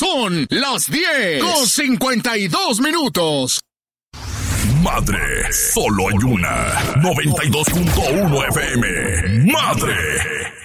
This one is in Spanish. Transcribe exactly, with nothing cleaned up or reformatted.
Son las diez con cincuenta y dos minutos. Madre, solo hay una. noventa y dos punto uno F M. Madre.